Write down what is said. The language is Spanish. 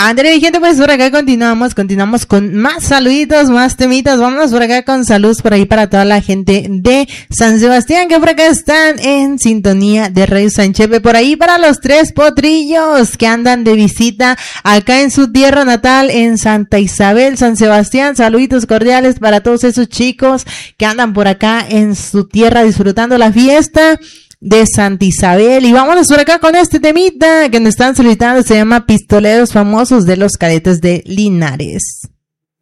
André, gente, pues por acá continuamos con más saluditos, más temitas. Vámonos por acá con saludos por ahí para toda la gente de San Sebastián que por acá están en sintonía de Radio Sanchepe. Por ahí para los 3 potrillos que andan de visita acá en su tierra natal en Santa Isabel, San Sebastián. Saluditos cordiales para todos esos chicos que andan por acá en su tierra disfrutando la fiesta de Santa Isabel. Y vámonos por acá con este temita que nos están solicitando. Se llama Pistoleros Famosos de los Cadetes de Linares.